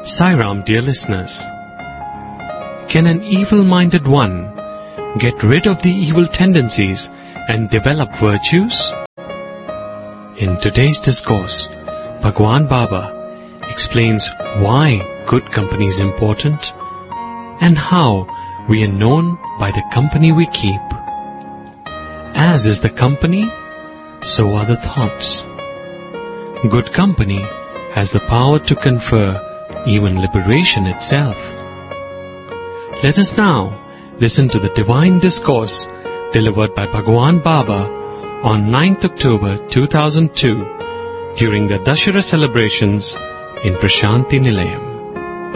Sai Ram, dear listeners. Can an evil-minded one get rid of the evil tendencies and develop virtues? In today's discourse, Bhagwan Baba explains why good company is important and how we are known by the company we keep. As is the company, so are the thoughts. Good company has the power to confer even liberation itself. Let us now listen to the divine discourse delivered by Bhagwan Baba on 9th October 2002 during the Dashera celebrations in Prashanti Nilayam.